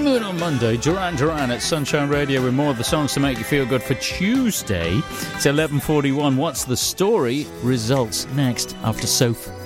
Moon on Monday, Duran Duran at Sunshine Radio with more of the songs to make you feel good for Tuesday. It's 11:41. What's the story? Results next after Soph.